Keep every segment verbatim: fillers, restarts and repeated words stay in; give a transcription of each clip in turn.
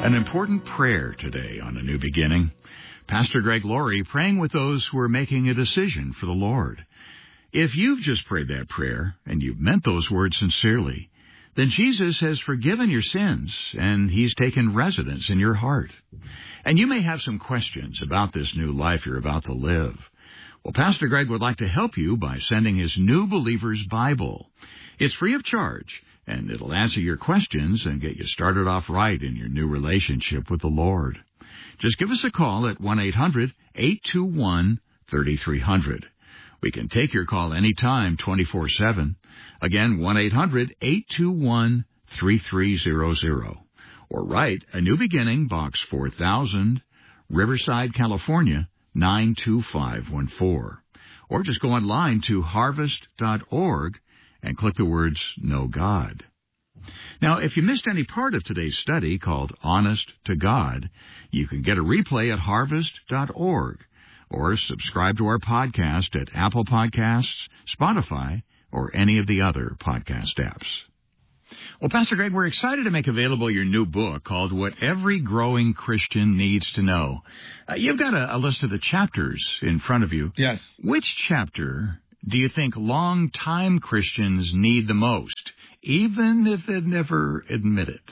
An important prayer today on A New Beginning. Pastor Greg Laurie praying with those who are making a decision for the Lord. If you've just prayed that prayer, and you've meant those words sincerely, then Jesus has forgiven your sins, and He's taken residence in your heart. And you may have some questions about this new life you're about to live. Well, Pastor Greg would like to help you by sending his New Believer's Bible. It's free of charge, and it'll answer your questions and get you started off right in your new relationship with the Lord. Just give us a call at one eight hundred eight two one three three zero zero. We can take your call anytime, twenty-four seven. Again, one eight hundred eight two one three three zero zero. Or write A New Beginning, Box four thousand, Riverside, California, nine two five one four. Or just go online to harvest dot org and click the words Know God. Now, if you missed any part of today's study called Honest to God, you can get a replay at harvest dot org or subscribe to our podcast at Apple Podcasts, Spotify, or any of the other podcast apps. Well, Pastor Greg, we're excited to make available your new book called What Every Growing Christian Needs to Know. Uh, you've got a, a list of the chapters in front of you. Yes. Which chapter do you think long-time Christians need the most, even if they never admit it?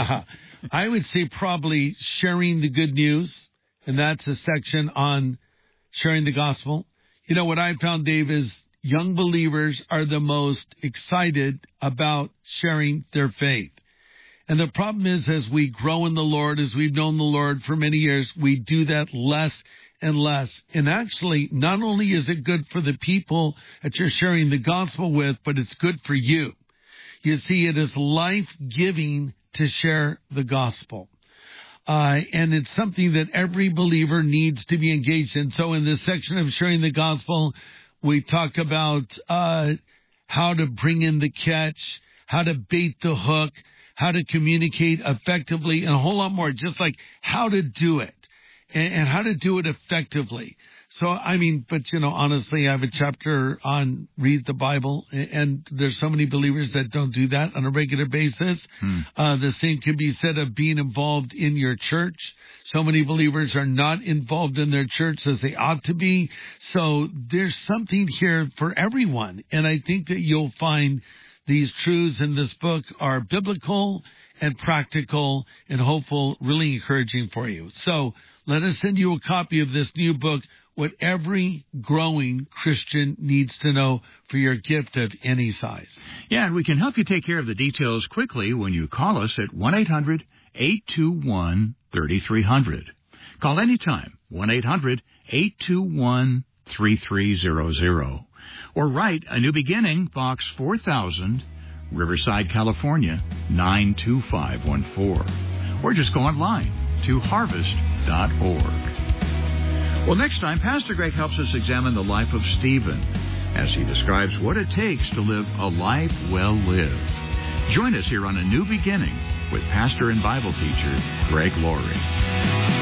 I would say probably sharing the good news, and that's a section on sharing the gospel. You know, what I found, Dave, is young believers are the most excited about sharing their faith. And the problem is, as we grow in the Lord, as we've known the Lord for many years, we do that less and less. And actually, not only is it good for the people that you're sharing the gospel with, but it's good for you. You see, it is life-giving to share the gospel. Uh, and it's something that every believer needs to be engaged in. So in this section of sharing the gospel, we talk about uh, how to bring in the catch, how to bait the hook, how to communicate effectively, and a whole lot more, just like how to do it and, and how to do it effectively. So, I mean, but, you know, honestly, I have a chapter on read the Bible, and there's so many believers that don't do that on a regular basis. Hmm. Uh, the same can be said of being involved in your church. So many believers are not involved in their church as they ought to be. So there's something here for everyone. And I think that you'll find these truths in this book are biblical and practical and hopeful, really encouraging for you. So let us send you a copy of this new book, What Every Growing Christian Needs to Know, for your gift of any size. Yeah, and we can help you take care of the details quickly when you call us at one eight hundred eight two one three three zero zero. Call anytime, one eight hundred eight two one three three zero zero. Or write A New Beginning, Box four thousand, Riverside, California, nine two five one four. Or just go online to harvest dot org. Well, next time, Pastor Greg helps us examine the life of Stephen as he describes what it takes to live a life well lived. Join us here on A New Beginning with pastor and Bible teacher Greg Laurie.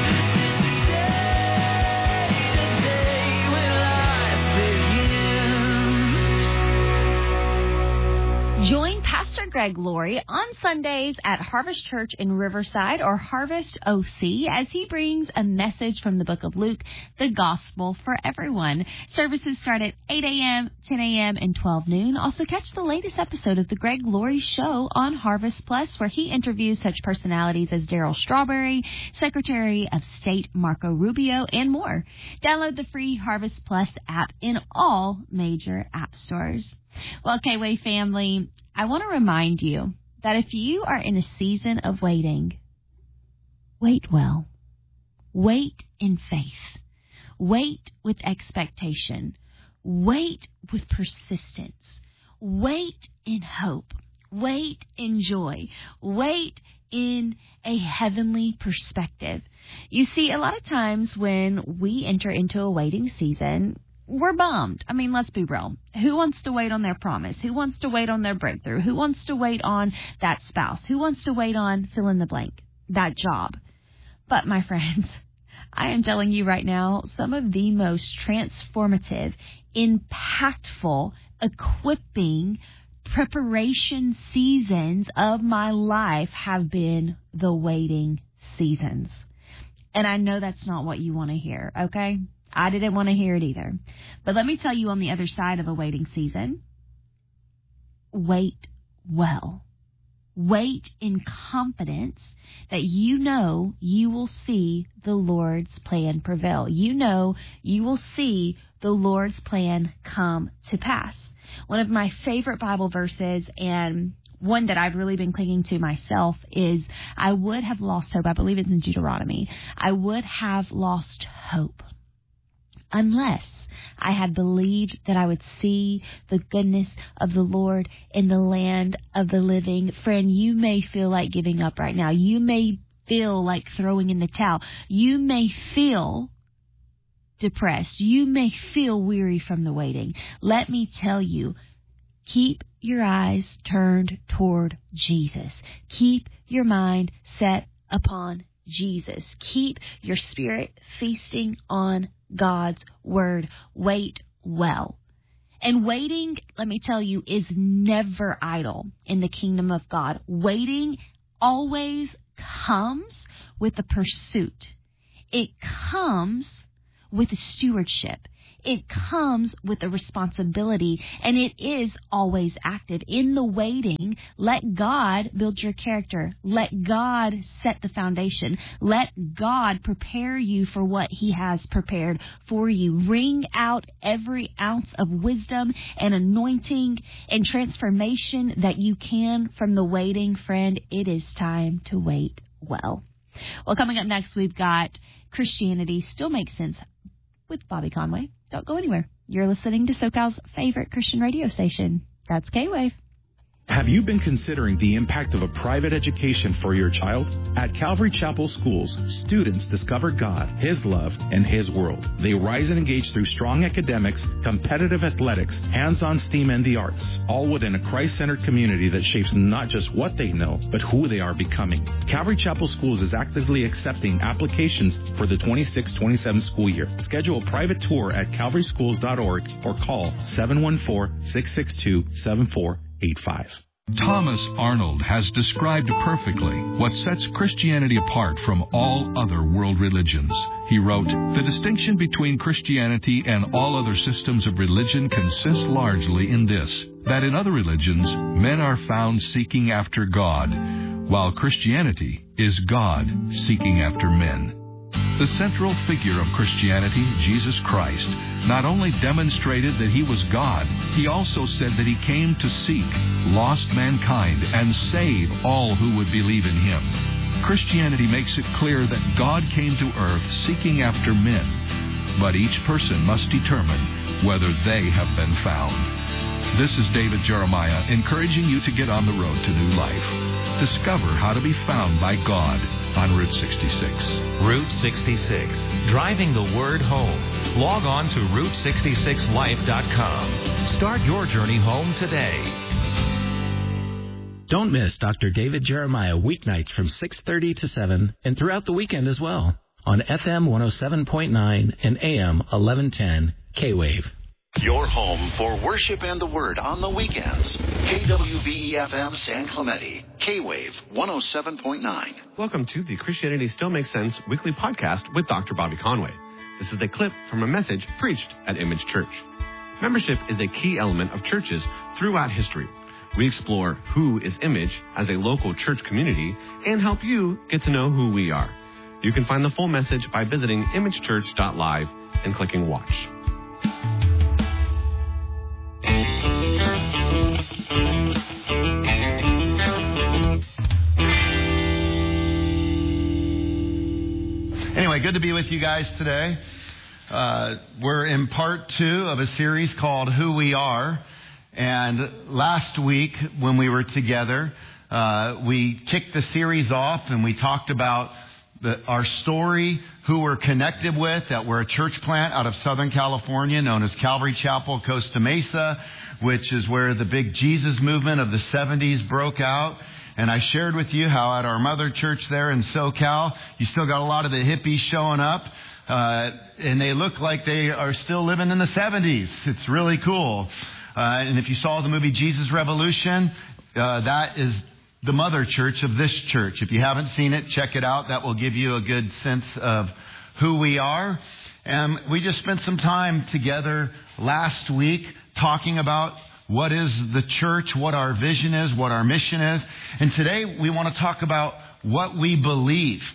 Join Pastor Greg Laurie on Sundays at Harvest Church in Riverside or Harvest O C as he brings a message from the book of Luke, the gospel for everyone. Services start at eight a.m., ten a.m., and twelve noon. Also catch the latest episode of the Greg Laurie Show on Harvest Plus, where he interviews such personalities as Darryl Strawberry, Secretary of State Marco Rubio, and more. Download the free Harvest Plus app in all major app stores. Well, K-Way family, I want to remind you that if you are in a season of waiting, wait well. Wait in faith. Wait with expectation. Wait with persistence. Wait in hope. Wait in joy. Wait in a heavenly perspective. You see, a lot of times when we enter into a waiting season, we're bummed. I mean, let's be real. Who wants to wait on their promise? Who wants to wait on their breakthrough? Who wants to wait on that spouse? Who wants to wait on fill in the blank, that job? But my friends, I am telling you right now, some of the most transformative, impactful, equipping, preparation seasons of my life have been the waiting seasons. And I know that's not what you want to hear, okay? I didn't want to hear it either. But let me tell you, on the other side of a waiting season, wait well. Wait in confidence that you know you will see the Lord's plan prevail. You know you will see the Lord's plan come to pass. One of my favorite Bible verses, and one that I've really been clinging to myself, is I would have lost hope. I believe it's in Deuteronomy. I would have lost hope unless I had believed that I would see the goodness of the Lord in the land of the living. Friend, you may feel like giving up right now. You may feel like throwing in the towel. You may feel depressed. You may feel weary from the waiting. Let me tell you, keep your eyes turned toward Jesus. Keep your mind set upon Jesus. Keep your spirit feasting on God's word. Wait well. And waiting, let me tell you, is never idle in the kingdom of God. Waiting always comes with a pursuit. It comes with a stewardship. It comes with a responsibility, and it is always active. In the waiting, let God build your character. Let God set the foundation. Let God prepare you for what He has prepared for you. Wring out every ounce of wisdom and anointing and transformation that you can from the waiting, friend. It is time to wait well. Well, coming up next, we've got Christianity Still Makes Sense with Bobby Conway. Don't go anywhere. You're listening to SoCal's favorite Christian radio station. That's K-Wave. Have you been considering the impact of a private education for your child? At Calvary Chapel Schools, students discover God, His love, and His world. They rise and engage through strong academics, competitive athletics, hands-on STEAM, and the arts, all within a Christ-centered community that shapes not just what they know, but who they are becoming. Calvary Chapel Schools is actively accepting applications for the twenty-six twenty-seven school year. Schedule a private tour at calvary schools dot org or call seven one four, six six two, seven four eight five. Thomas Arnold has described perfectly what sets Christianity apart from all other world religions. He wrote, "The distinction between Christianity and all other systems of religion consists largely in this, that in other religions, men are found seeking after God, while Christianity is God seeking after men." The central figure of Christianity, Jesus Christ, not only demonstrated that He was God, He also said that He came to seek lost mankind and save all who would believe in Him. Christianity makes it clear that God came to earth seeking after men, but each person must determine whether they have been found. This is David Jeremiah encouraging you to get on the road to new life. Discover how to be found by God on Route sixty-six. Route sixty-six, driving the word home. Log on to route sixty-six life dot com. Start your journey home today. Don't miss Doctor David Jeremiah weeknights from six thirty to seven and throughout the weekend as well on F M one oh seven point nine and A M eleven ten K-Wave. Your home for worship and the Word on the weekends. K W V E F M San Clemente, K-Wave one oh seven point nine. Welcome to the Christianity Still Makes Sense weekly podcast with Doctor Bobby Conway. This is a clip from a message preached at Image Church. Membership is a key element of churches throughout history. We explore who is Image as a local church community and help you get to know who we are. You can find the full message by visiting image church dot live and clicking watch. Anyway, good to be with you guys today. Uh, we're in part two of a series called Who We Are. And last week when we were together, uh, we kicked the series off and we talked about the, our story, who we're connected with, that we're a church plant out of Southern California known as Calvary Chapel, Costa Mesa, which is where the big Jesus movement of the seventies broke out. And I shared with you how at our mother church there in SoCal, you still got a lot of the hippies showing up. Uh, and they look like they are still living in the seventies. It's really cool. Uh, and if you saw the movie Jesus Revolution, uh, that is the mother church of this church. If you haven't seen it, check it out. That will give you a good sense of who we are. And we just spent some time together last week talking about what is the church, what our vision is, what our mission is. And today we want to talk about what we believe.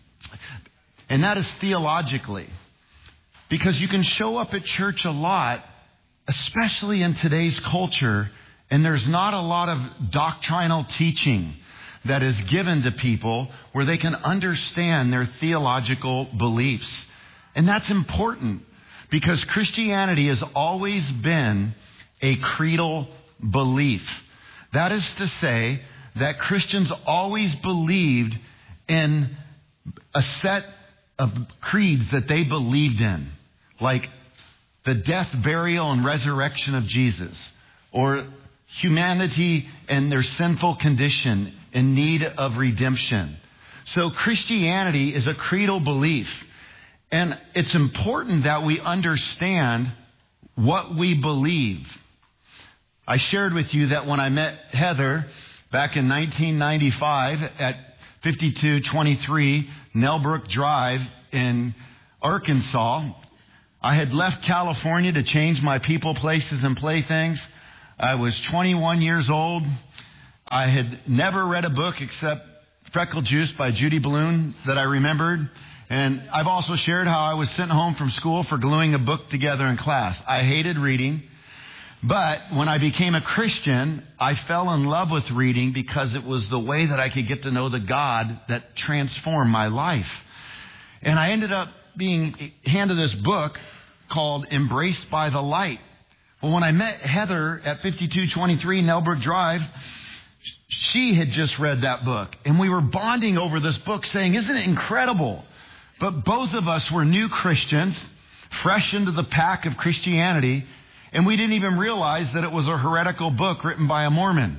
And that is theologically. Because you can show up at church a lot, especially in today's culture, and there's not a lot of doctrinal teaching that is given to people where they can understand their theological beliefs. And that's important because Christianity has always been a creedal belief. That is to say that Christians always believed in a set of creeds that they believed in, like the death, burial, and resurrection of Jesus, or humanity and their sinful condition in need of redemption. So Christianity is a creedal belief. And it's important that we understand what we believe. I shared with you that when I met Heather back in nineteen ninety-five at fifty-two twenty-three Nellbrook Drive in Arkansas, I had left California to change my people, places, and playthings. I was twenty-one years old. I had never read a book except Freckle Juice by Judy Blume that I remembered. And I've also shared how I was sent home from school for gluing a book together in class. I hated reading. But when I became a Christian, I fell in love with reading because it was the way that I could get to know the God that transformed my life. And I ended up being handed this book called Embraced by the Light. Well, when I met Heather at fifty-two twenty-three Nellbrook Drive, she had just read that book. And we were bonding over this book saying, isn't it incredible? But both of us were new Christians, fresh into the pack of Christianity, and we didn't even realize that it was a heretical book written by a Mormon.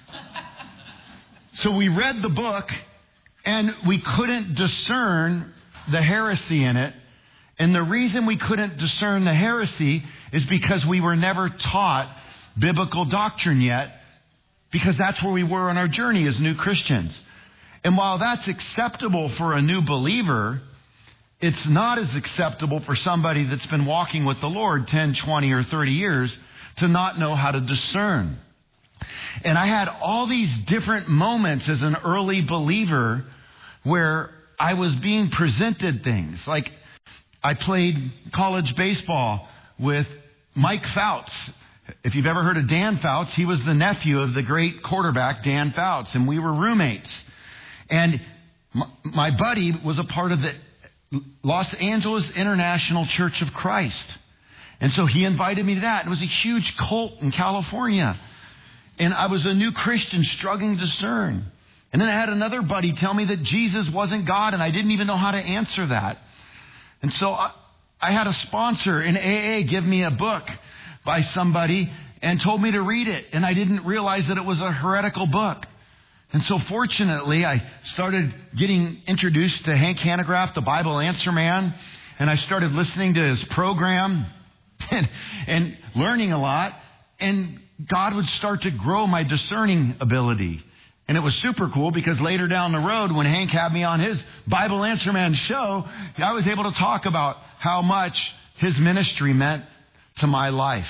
So we read the book, and we couldn't discern the heresy in it. And the reason we couldn't discern the heresy is because we were never taught biblical doctrine yet, because that's where we were on our journey as new Christians. And while that's acceptable for a new believer, it's not as acceptable for somebody that's been walking with the Lord ten, twenty, or thirty years to not know how to discern. And I had all these different moments as an early believer where I was being presented things. Like I played college baseball with Mike Fouts. If you've ever heard of Dan Fouts, he was the nephew of the great quarterback Dan Fouts, and we were roommates. And my buddy was a part of the Los Angeles International Church of Christ. And so he invited me to that. It was a huge cult in California. And I was a new Christian struggling to discern. And then I had another buddy tell me that Jesus wasn't God, and I didn't even know how to answer that. And so I, I had a sponsor in A A give me a book by somebody and told me to read it. And I didn't realize that it was a heretical book. And so fortunately, I started getting introduced to Hank Hanegraaff, the Bible Answer Man, and I started listening to his program and, and learning a lot. And God would start to grow my discerning ability. And it was super cool because later down the road, when Hank had me on his Bible Answer Man show, I was able to talk about how much his ministry meant to my life.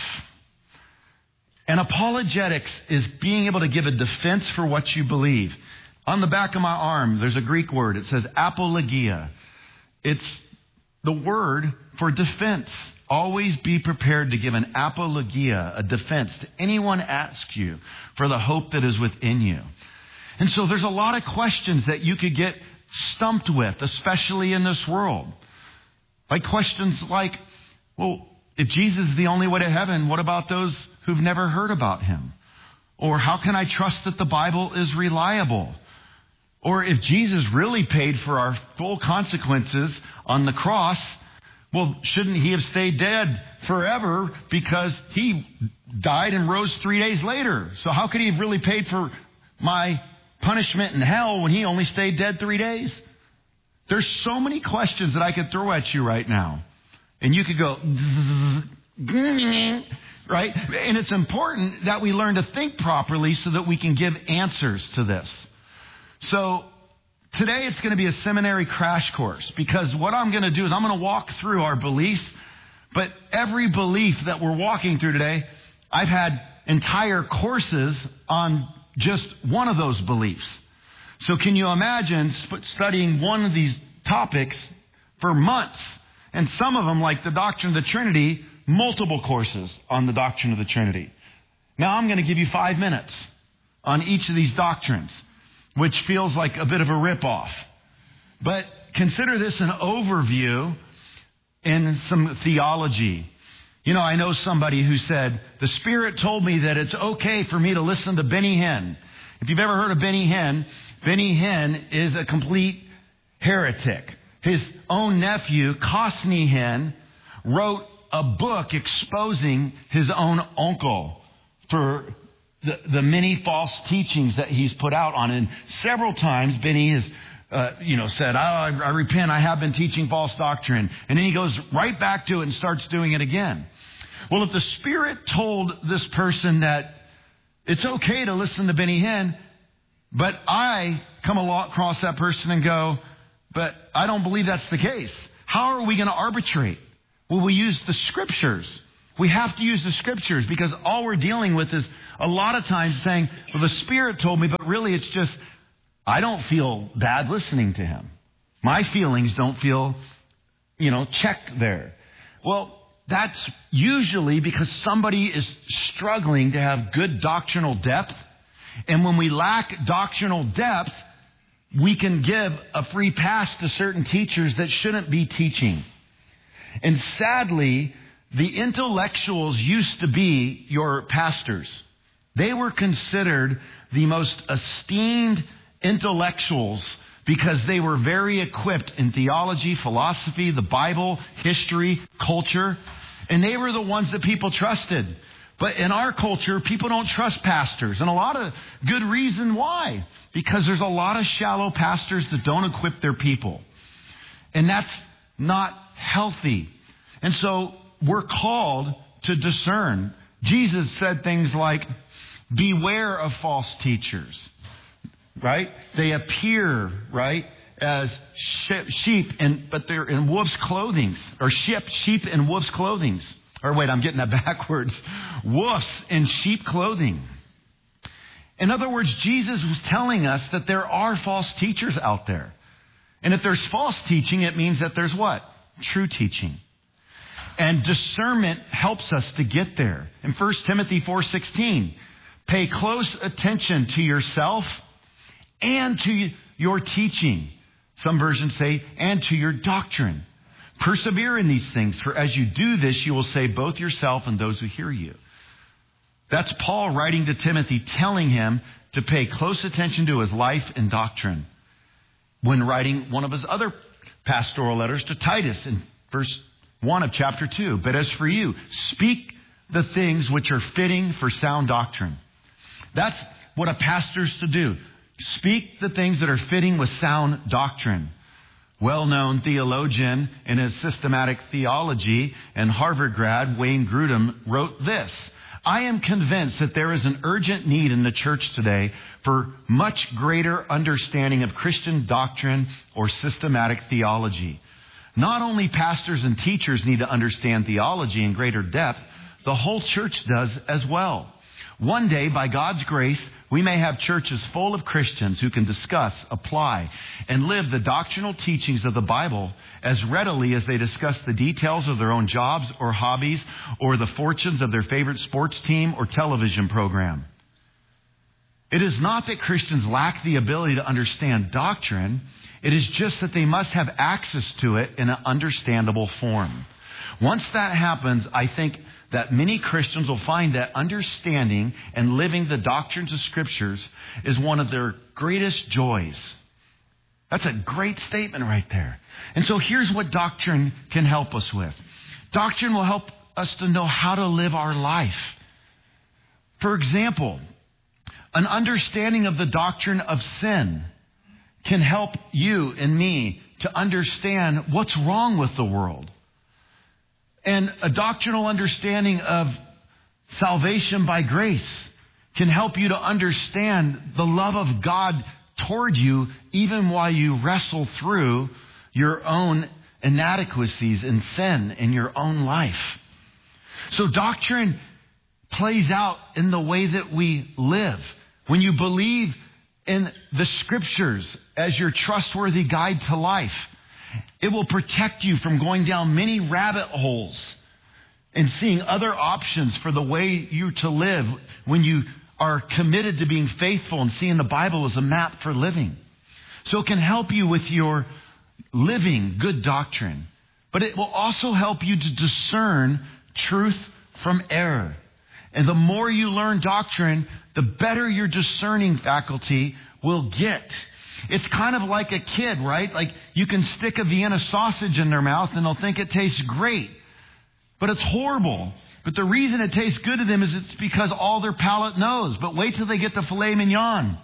And apologetics is being able to give a defense for what you believe. On the back of my arm, there's a Greek word. It says apologia. It's the word for defense. Always be prepared to give an apologia, a defense, to anyone asks you for the hope that is within you. And so there's a lot of questions that you could get stumped with, especially in this world. Like questions like, well, if Jesus is the only way to heaven, what about those who've never heard about him? Or how can I trust that the Bible is reliable? Or if Jesus really paid for our full consequences on the cross, well, shouldn't he have stayed dead forever because he died and rose three days later? So how could he have really paid for my punishment in hell when he only stayed dead three days? There's so many questions that I could throw at you right now. And you could go, right? And it's important that we learn to think properly so that we can give answers to this. So today it's going to be a seminary crash course, because what I'm going to do is I'm going to walk through our beliefs, but every belief that we're walking through today, I've had entire courses on just one of those beliefs. So can you imagine studying one of these topics for months? And some of them, like the doctrine of the Trinity, multiple courses on the doctrine of the Trinity. Now I'm going to give you five minutes on each of these doctrines, which feels like a bit of a ripoff. But consider this an overview in some theology. You know, I know somebody who said, the Spirit told me that it's okay for me to listen to Benny Hinn. If you've ever heard of Benny Hinn, Benny Hinn is a complete heretic. His own nephew, Cosney Hinn, wrote a book exposing his own uncle for the, the many false teachings that he's put out on. And several times Benny has uh, you know, said, oh, I, I repent, I have been teaching false doctrine. And then he goes right back to it and starts doing it again. Well, if the Spirit told this person that it's okay to listen to Benny Hinn, but I come across that person and go, but I don't believe that's the case, how are we going to arbitrate? Well, we use the Scriptures. We have to use the Scriptures, because all we're dealing with is a lot of times saying, well, the Spirit told me, but really it's just, I don't feel bad listening to him. My feelings don't feel, you know, checked there. Well, that's usually because somebody is struggling to have good doctrinal depth. And when we lack doctrinal depth, we can give a free pass to certain teachers that shouldn't be teaching. And sadly, the intellectuals used to be your pastors. They were considered the most esteemed intellectuals because they were very equipped in theology, philosophy, the Bible, history, culture. And they were the ones that people trusted. But in our culture, people don't trust pastors. And a lot of good reason why. Because there's a lot of shallow pastors that don't equip their people. And that's not healthy. And so we're called to discern. Jesus said things like, beware of false teachers. Right? They appear, right, as sheep, and but they're in wolves' clothing. Or sheep, sheep in wolves' clothing. Or wait, I'm getting that backwards. Wolves in sheep clothing. In other words, Jesus was telling us that there are false teachers out there. And if there's false teaching, it means that there's what? True teaching. And discernment helps us to get there. In First Timothy four sixteen, pay close attention to yourself and to your teaching. Some versions say, and to your doctrine. Persevere in these things, for as you do this, you will save both yourself and those who hear you. That's Paul writing to Timothy, telling him to pay close attention to his life and doctrine. When writing one of his other pastoral letters to Titus in verse one of chapter two. But as for you, speak the things which are fitting for sound doctrine. That's what a pastor's to do. Speak the things that are fitting with sound doctrine. Well-known theologian in his systematic theology and Harvard grad, Wayne Grudem, wrote this: I am convinced that there is an urgent need in the church today for much greater understanding of Christian doctrine or systematic theology. Not only pastors and teachers need to understand theology in greater depth, the whole church does as well. One day, by God's grace, we may have churches full of Christians who can discuss, apply, and live the doctrinal teachings of the Bible as readily as they discuss the details of their own jobs or hobbies or the fortunes of their favorite sports team or television program. It is not that Christians lack the ability to understand doctrine. It is just that they must have access to it in an understandable form. Once that happens, I think that many Christians will find that understanding and living the doctrines of Scriptures is one of their greatest joys. That's a great statement right there. And so here's what doctrine can help us with. Doctrine will help us to know how to live our life. For example, an understanding of the doctrine of sin can help you and me to understand what's wrong with the world. And a doctrinal understanding of salvation by grace can help you to understand the love of God toward you even while you wrestle through your own inadequacies and sin in your own life. So doctrine plays out in the way that we live. When you believe in the Scriptures as your trustworthy guide to life, it will protect you from going down many rabbit holes and seeing other options for the way you're to live when you are committed to being faithful and seeing the Bible as a map for living. So it can help you with your living good doctrine. But it will also help you to discern truth from error. And the more you learn doctrine, the better your discerning faculty will get. It's kind of like a kid, right? Like you can stick a Vienna sausage in their mouth and they'll think it tastes great. But it's horrible. But the reason it tastes good to them is it's because all their palate knows. But wait till they get the filet mignon.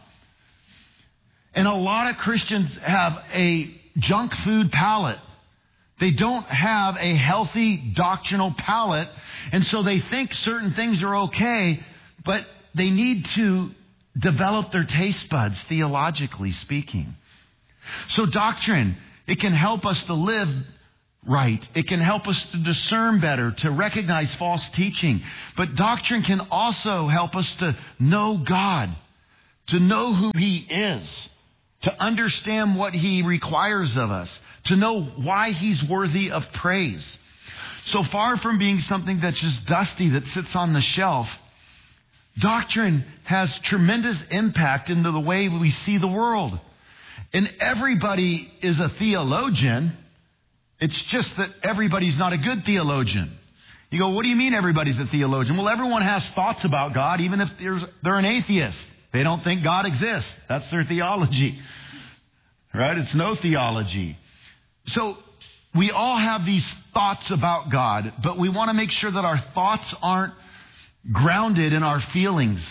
And a lot of Christians have a junk food palate. They don't have a healthy doctrinal palate. And so they think certain things are okay, but they need to develop their taste buds, theologically speaking. So doctrine, it can help us to live right. It can help us to discern better, to recognize false teaching. But doctrine can also help us to know God, to know who He is, to understand what He requires of us, to know why He's worthy of praise. So far from being something that's just dusty that sits on the shelf, doctrine has tremendous impact into the way we see the world. And everybody is a theologian. It's just that everybody's not a good theologian. You go, what do you mean everybody's a theologian? Well, everyone has thoughts about God, even if they're an atheist. They don't think God exists. That's their theology. Right? It's no theology. So we all have these thoughts about God, but we want to make sure that our thoughts aren't grounded in our feelings,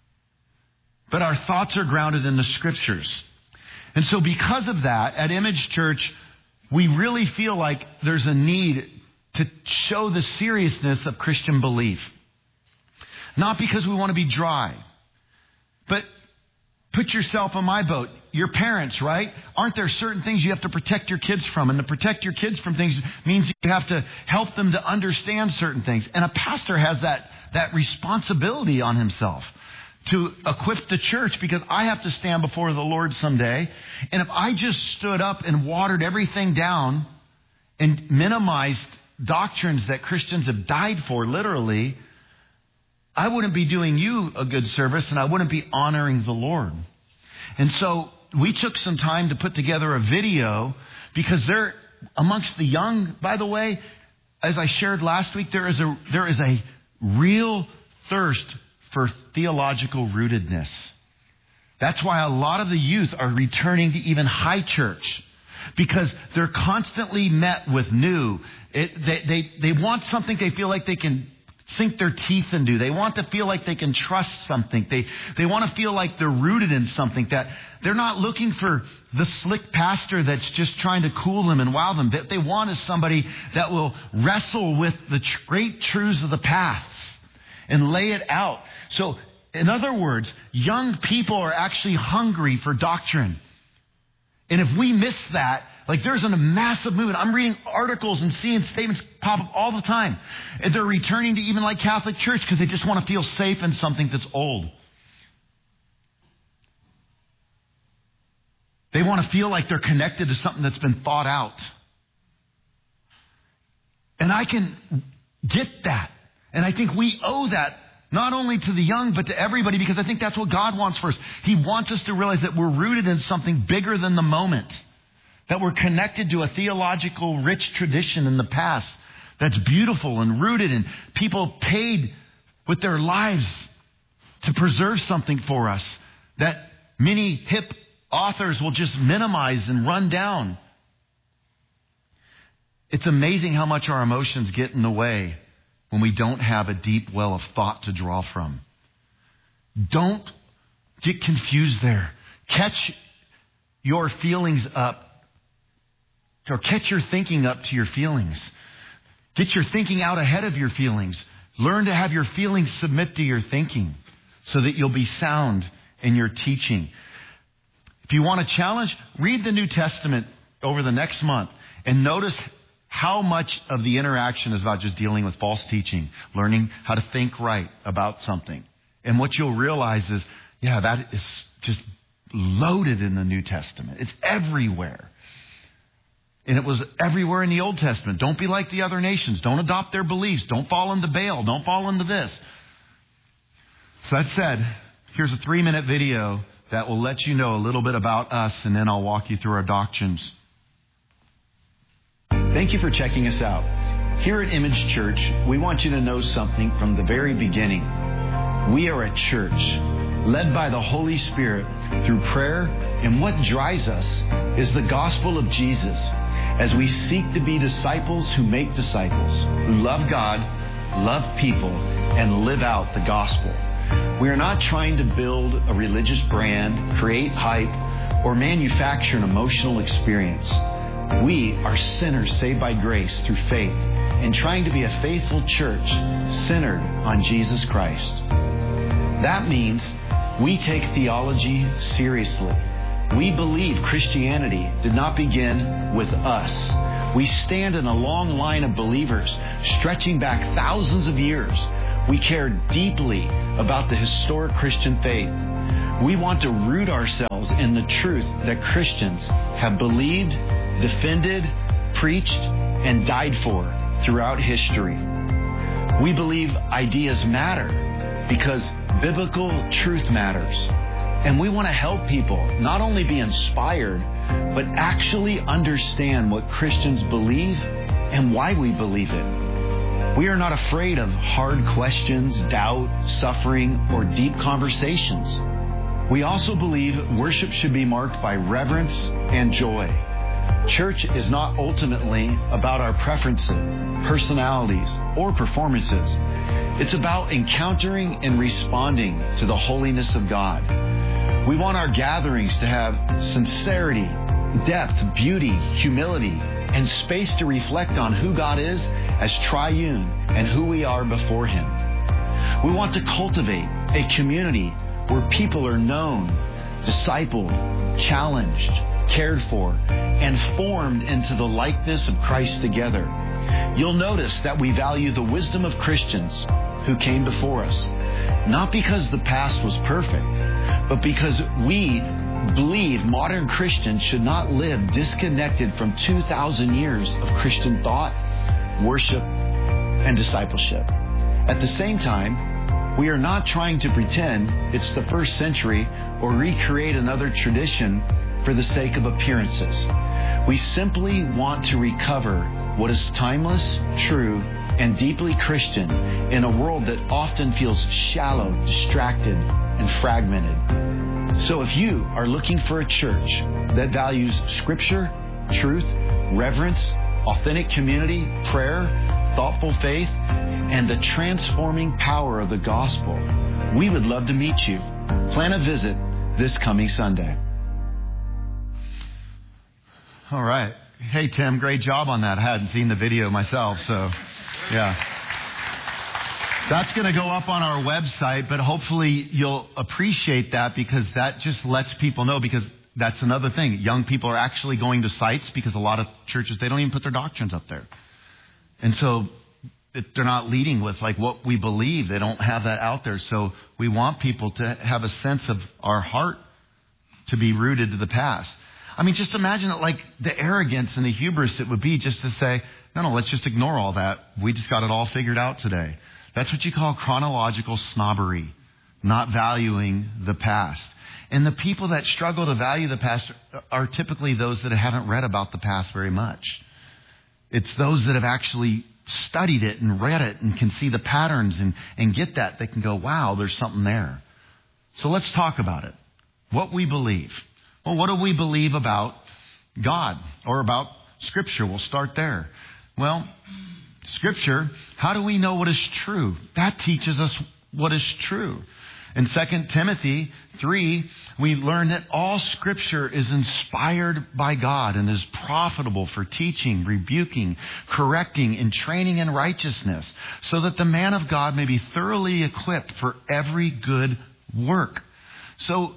but our thoughts are grounded in the Scriptures. And so because of that, at Image Church, we really feel like there's a need to show the seriousness of Christian belief. Not because we want to be dry, but put yourself in my boat. Your parents, right? Aren't there certain things you have to protect your kids from? And to protect your kids from things means you have to help them to understand certain things. And a pastor has that, that responsibility on himself to equip the church, because I have to stand before the Lord someday. And if I just stood up and watered everything down and minimized doctrines that Christians have died for, literally, I wouldn't be doing you a good service and I wouldn't be honoring the Lord. And so we took some time to put together a video, because there, amongst the young, by the way, as I shared last week, there is a there is a real thirst for theological rootedness. That's why a lot of the youth are returning to even high church, because they're constantly met with new. It, they, they, they want something they feel like they can sink their teeth into. They want to feel like they can trust something. They, they want to feel like they're rooted in something, that they're not looking for the slick pastor that's just trying to cool them and wow them. What they want is somebody that will wrestle with the great truths of the past and lay it out. So, in other words, young people are actually hungry for doctrine. And if we miss that, like there's a massive movement. I'm reading articles and seeing statements pop up all the time. And they're returning to even like Catholic Church because they just want to feel safe in something that's old. They want to feel like they're connected to something that's been thought out. And I can get that. And I think we owe that not only to the young, but to everybody, because I think that's what God wants for us. He wants us to realize that we're rooted in something bigger than the moment. That we're connected to a theological rich tradition in the past that's beautiful and rooted, and people paid with their lives to preserve something for us that many hip authors will just minimize and run down. It's amazing how much our emotions get in the way when we don't have a deep well of thought to draw from. Don't get confused there. Catch your feelings up. Or catch your thinking up to your feelings. Get your thinking out ahead of your feelings. Learn to have your feelings submit to your thinking so that you'll be sound in your teaching. If you want a challenge, read the New Testament over the next month and notice how much of the interaction is about just dealing with false teaching, learning how to think right about something. And what you'll realize is, yeah, that is just loaded in the New Testament. It's everywhere. And it was everywhere in the Old Testament. Don't be like the other nations. Don't adopt their beliefs. Don't fall into Baal. Don't fall into this. So that said, here's a three-minute video that will let you know a little bit about us, and then I'll walk you through our doctrines. Thank you for checking us out. Here at Image Church, we want you to know something from the very beginning. We are a church led by the Holy Spirit through prayer, and what drives us is the gospel of Jesus as we seek to be disciples who make disciples, who love God, love people, and live out the gospel. We are not trying to build a religious brand, create hype, or manufacture an emotional experience. We are sinners saved by grace through faith and trying to be a faithful church centered on Jesus Christ. That means we take theology seriously. We believe Christianity did not begin with us. We stand in a long line of believers stretching back thousands of years. We care deeply about the historic Christian faith. We want to root ourselves in the truth that Christians have believed, defended, preached, and died for throughout history. We believe ideas matter because biblical truth matters. And we want to help people not only be inspired, but actually understand what Christians believe and why we believe it. We are not afraid of hard questions, doubt, suffering, or deep conversations. We also believe worship should be marked by reverence and joy. Church is not ultimately about our preferences, personalities, or performances. It's about encountering and responding to the holiness of God. We want our gatherings to have sincerity, depth, beauty, humility, and space to reflect on who God is as triune and who we are before Him. We want to cultivate a community where people are known, discipled, challenged, cared for, and formed into the likeness of Christ together. You'll notice that we value the wisdom of Christians who came before us, not because the past was perfect, but because we believe modern Christians should not live disconnected from two thousand years of Christian thought, worship, and discipleship. At the same time, we are not trying to pretend it's the first century or recreate another tradition for the sake of appearances. We simply want to recover what is timeless, true, and deeply Christian in a world that often feels shallow, distracted, and fragmented. So if you are looking for a church that values Scripture, truth, reverence, authentic community, prayer, thoughtful faith, and the transforming power of the gospel, we would love to meet you. Plan a visit this coming Sunday. All right. Hey, Tim, great job on that. I hadn't seen the video myself, so yeah. That's going to go up on our website, but hopefully you'll appreciate that because that just lets people know, because that's another thing. Young people are actually going to sites because a lot of churches, they don't even put their doctrines up there. And so they're not leading with like what we believe. They don't have that out there. So we want people to have a sense of our heart to be rooted to the past. I mean, just imagine it, like the arrogance and the hubris it would be just to say, no, no, let's just ignore all that. We just got it all figured out today. That's what you call chronological snobbery, not valuing the past. And the people that struggle to value the past are typically those that haven't read about the past very much. It's those that have actually studied it and read it and can see the patterns and, and get that. They can go, wow, there's something there. So let's talk about it. What we believe. Well, what do we believe about God or about Scripture? We'll start there. Well, Scripture, how do we know what is true? That teaches us what is true. In Second Timothy three, we learn that all Scripture is inspired by God and is profitable for teaching, rebuking, correcting, and training in righteousness, so that the man of God may be thoroughly equipped for every good work. So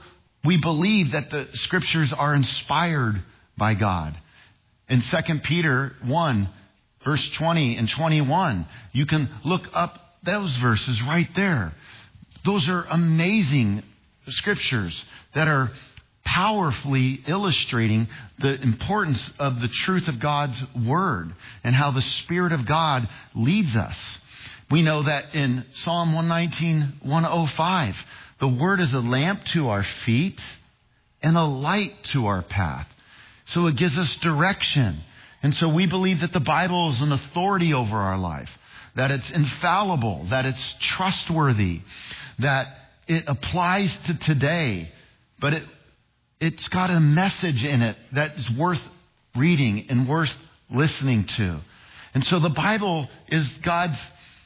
we believe that the Scriptures are inspired by God. In Second Peter one, verse twenty and twenty-one, you can look up those verses right there. Those are amazing Scriptures that are powerfully illustrating the importance of the truth of God's Word and how the Spirit of God leads us. We know that in Psalm one nineteen, one oh five, the Word is a lamp to our feet and a light to our path. So it gives us direction. And so we believe that the Bible is an authority over our life, that it's infallible, that it's trustworthy, that it applies to today, but it, it's got a message in it that is worth reading and worth listening to. And so the Bible is God's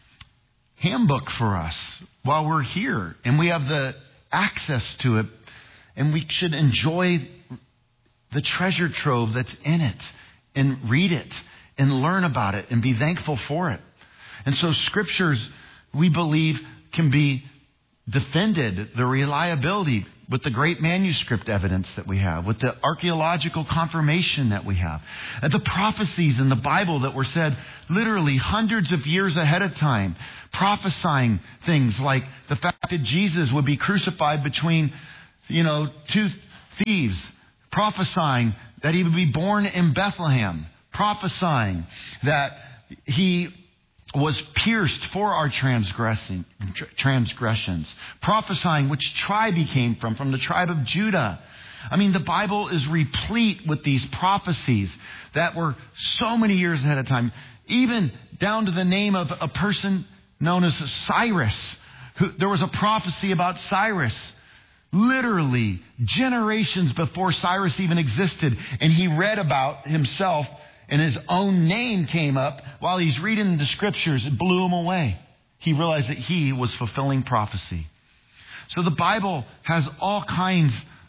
handbook for us while we're here, and we have the access to it, and we should enjoy the treasure trove that's in it and read it and learn about it and be thankful for it. And so Scriptures, we believe, can be defended, the reliability, with the great manuscript evidence that we have, with the archaeological confirmation that we have, and the prophecies in the Bible that were said literally hundreds of years ahead of time, prophesying things like the fact that Jesus would be crucified between, you know, two thieves, prophesying that he would be born in Bethlehem, prophesying that he was pierced for our transgressing, transgressions, prophesying which tribe he came from, from the tribe of Judah. I mean, the Bible is replete with these prophecies that were so many years ahead of time, even down to the name of a person known as Cyrus. Who, there was a prophecy about Cyrus, literally generations before Cyrus even existed, and he read about himself, and his own name came up while he's reading the Scriptures. It blew him away. He realized that he was fulfilling prophecy. So the Bible has all kinds